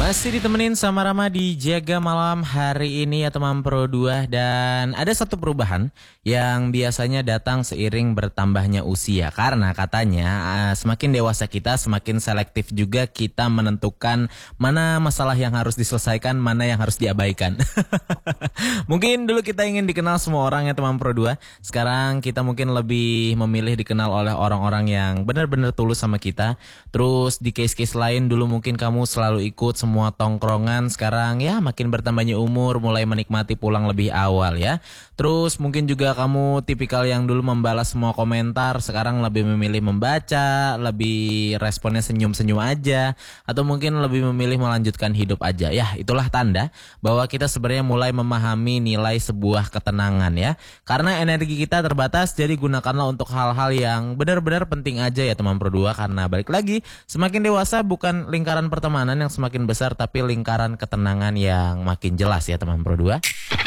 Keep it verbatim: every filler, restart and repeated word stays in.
Masih ditemenin sama Rama di Jaga Malam hari ini ya teman Pro dua. Dan ada satu perubahan yang biasanya datang seiring bertambahnya usia. Karena katanya uh, semakin dewasa kita, semakin selektif juga kita menentukan mana masalah yang harus diselesaikan, mana yang harus diabaikan. Mungkin dulu kita ingin dikenal semua orang ya teman Pro dua. Sekarang kita mungkin lebih memilih dikenal oleh orang-orang yang benar-benar tulus sama kita. Terus di case-case lain dulu mungkin kamu selalu ikut semua tongkrongan, sekarang ya makin bertambahnya umur mulai menikmati pulang lebih awal ya. Terus mungkin juga kamu tipikal yang dulu membalas semua komentar, sekarang lebih memilih membaca, lebih responnya senyum-senyum aja, atau mungkin lebih memilih melanjutkan hidup aja. Ya itulah tanda bahwa kita sebenarnya mulai memahami nilai sebuah ketenangan ya. Karena energi kita terbatas, jadi gunakanlah untuk hal-hal yang benar-benar penting aja ya teman Pro dua. Karena balik lagi, semakin dewasa bukan lingkaran pertemanan yang semakin besar, tapi lingkaran ketenangan yang makin jelas ya teman Pro dua.